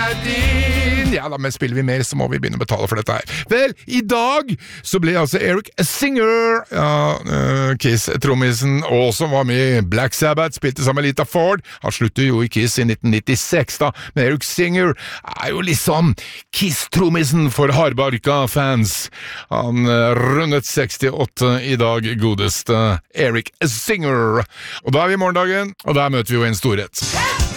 er din. Ja da, men spiller vi mer, så må vi begynne å betale for dette her. Vel, i dag så ble altså Eric Singer, Kiss-trommisen, og som var med i Black Sabbath, spilte sammen med Lita Ford. Han sluttet jo i Kiss i 1996 da, men Eric Singer er jo liksom Kiss-trommisen for hardbarka fans. Han rundet 68 i dag, godeste Eric Singer. Og da er vi i morgendagen, og der møter vi jo en storhet.